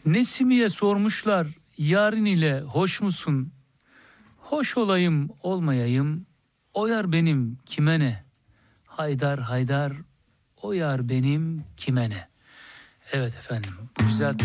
Nesimiye sormuşlar, yarın ile hoş musun? Hoş olayım olmayayım, o yar benim kime ne? Haydar haydar, o yar benim kime ne? Evet efendim, bu güzel